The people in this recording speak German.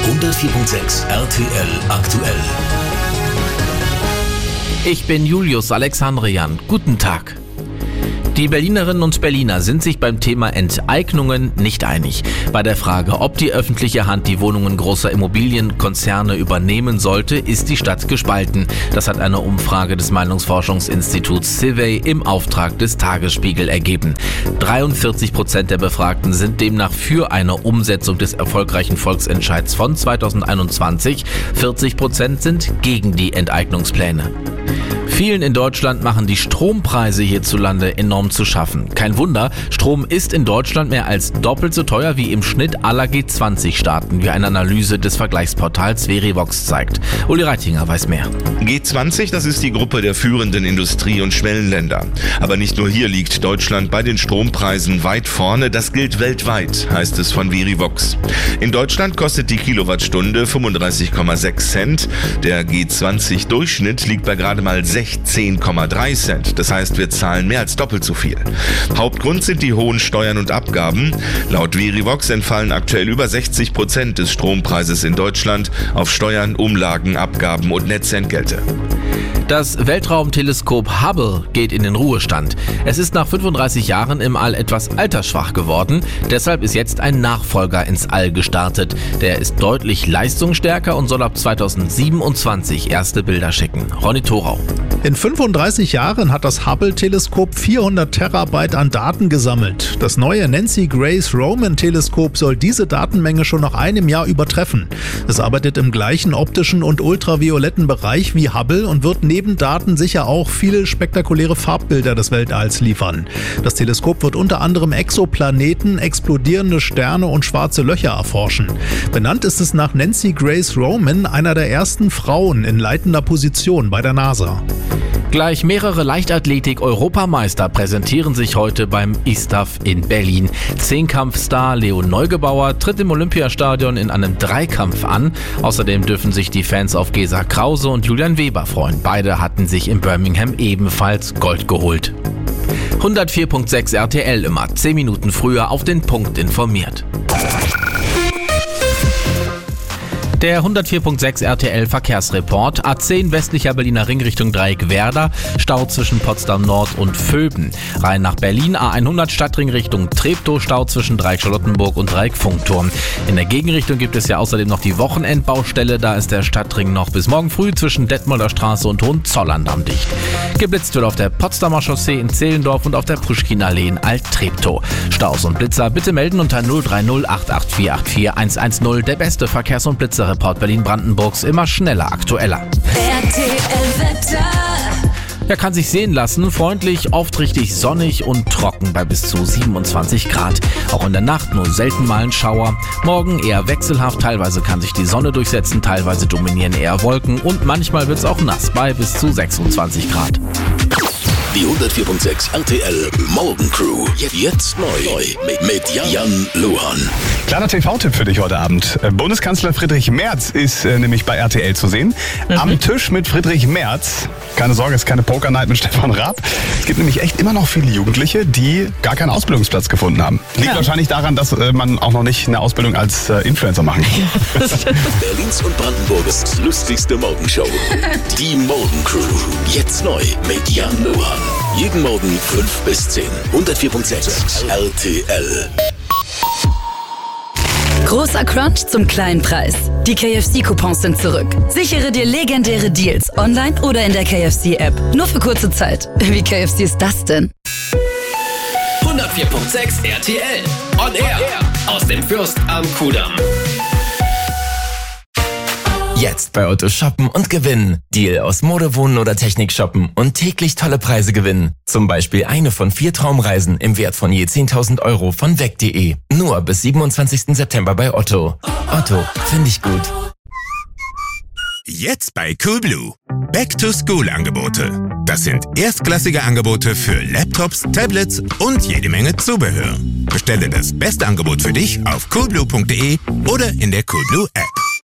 104.6 RTL aktuell. Ich bin Julius Alexandrian. Guten Tag. Die Berlinerinnen und Berliner sind sich beim Thema Enteignungen nicht einig. Bei der Frage, ob die öffentliche Hand die Wohnungen großer Immobilienkonzerne übernehmen sollte, ist die Stadt gespalten. Das hat eine Umfrage des Meinungsforschungsinstituts Civey im Auftrag des Tagesspiegel ergeben. 43% der Befragten sind demnach für eine Umsetzung des erfolgreichen Volksentscheids von 2021. 40% sind gegen die Enteignungspläne. Vielen in Deutschland machen die Strompreise hierzulande enorm zu schaffen. Kein Wunder, Strom ist in Deutschland mehr als doppelt so teuer wie im Schnitt aller G20-Staaten, wie eine Analyse des Vergleichsportals Verivox zeigt. Uli Reitinger weiß mehr. G20, das ist die Gruppe der führenden Industrie- und Schwellenländer. Aber nicht nur hier liegt Deutschland bei den Strompreisen weit vorne, das gilt weltweit, heißt es von Verivox. In Deutschland kostet die Kilowattstunde 35,6 Cent. Der G20-Durchschnitt liegt bei gerade mal 16,3 Cent. Das heißt, wir zahlen mehr als doppelt so viel. Hauptgrund sind die hohen Steuern und Abgaben. Laut Verivox entfallen aktuell über 60% des Strompreises in Deutschland auf Steuern, Umlagen, Abgaben und Netzentgelte. Das Weltraumteleskop Hubble geht in den Ruhestand. Es ist nach 35 Jahren im All etwas altersschwach geworden. Deshalb ist jetzt ein Nachfolger ins All gestartet. Der ist deutlich leistungsstärker und soll ab 2027 erste Bilder schicken. Ronny Thorau. In 35 Jahren hat das Hubble-Teleskop 400 Terabyte an Daten gesammelt. Das neue Nancy Grace Roman-Teleskop soll diese Datenmenge schon nach einem Jahr übertreffen. Es arbeitet im gleichen optischen und ultravioletten Bereich wie Hubble und wird neben Daten sicher auch viele spektakuläre Farbbilder des Weltalls liefern. Das Teleskop wird unter anderem Exoplaneten, explodierende Sterne und schwarze Löcher erforschen. Benannt ist es nach Nancy Grace Roman, einer der ersten Frauen in leitender Position bei der NASA. Gleich mehrere Leichtathletik-Europameister präsentieren sich heute beim ISTAF in Berlin. Zehnkampfstar Leon Neugebauer tritt im Olympiastadion in einem Dreikampf an. Außerdem dürfen sich die Fans auf Gesa Krause und Julian Weber freuen. Beide hatten sich in Birmingham ebenfalls Gold geholt. 104.6 RTL immer 10 Minuten früher auf den Punkt informiert. Der 104.6 RTL Verkehrsreport. A10 westlicher Berliner Ring Richtung Dreieck Werder. Stau zwischen Potsdam Nord und Vöben. Rein nach Berlin. A100 Stadtring Richtung Treptow. Stau zwischen Dreieck Charlottenburg und Dreieck Funkturm. In der Gegenrichtung gibt es ja außerdem noch die Wochenendbaustelle. Da ist der Stadtring noch bis morgen früh zwischen Detmolder Straße und Hohenzollern-Damm dicht. Geblitzt wird auf der Potsdamer Chaussee in Zehlendorf und auf der Puschkinallee in Alt-Treptow. Staus und Blitzer bitte melden unter 030 884 84110. Der beste Verkehrs- und Blitzerreport Berlin-Brandenburgs, immer schneller, aktueller. Er kann sich sehen lassen, freundlich, oft richtig sonnig und trocken bei bis zu 27 Grad. Auch in der Nacht nur selten mal ein Schauer. Morgen eher wechselhaft, teilweise kann sich die Sonne durchsetzen, teilweise dominieren eher Wolken und manchmal wird es auch nass bei bis zu 26 Grad. Die 104.6 RTL Morgencrew. Jetzt neu mit Jan Luhan. Kleiner TV-Tipp für dich heute Abend. Bundeskanzler Friedrich Merz ist nämlich bei RTL zu sehen. Am Tisch mit Friedrich Merz. Keine Sorge, es ist keine Poker-Night mit Stefan Raab. Es gibt nämlich echt immer noch viele Jugendliche, die gar keinen Ausbildungsplatz gefunden haben. Liegt wahrscheinlich daran, dass man auch noch nicht eine Ausbildung als Influencer machen kann. Berlins und Brandenburgs lustigste Morgenshow. Die Morgencrew. Jetzt neu mit Jan Luhan. Jeden Morgen 5 bis 10. 104.6 RTL. Großer Crunch zum kleinen Preis. Die KFC-Coupons sind zurück. Sichere dir legendäre Deals online oder in der KFC-App. Nur für kurze Zeit. Wie KFC ist das denn? 104.6 RTL. On Air. Aus dem Fürst am Kudamm. Jetzt bei Otto shoppen und gewinnen. Deal aus Mode, Wohnen oder Technik shoppen und täglich tolle Preise gewinnen. Zum Beispiel eine von 4 Traumreisen im Wert von je 10.000 € von weg.de. Nur bis 27. September bei Otto. Otto, finde ich gut. Jetzt bei Coolblue. Back-to-School-Angebote. Das sind erstklassige Angebote für Laptops, Tablets und jede Menge Zubehör. Bestelle das beste Angebot für dich auf coolblue.de oder in der Coolblue App.